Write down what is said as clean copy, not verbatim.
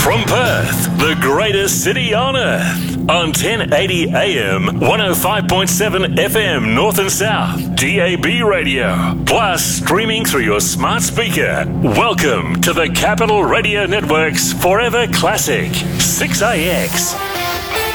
From Perth, the greatest city on earth, on 1080 AM, 105.7 FM North and South, DAB radio, plus streaming through your smart speaker. Welcome to the Capital Radio Network's Forever Classic, 6AX.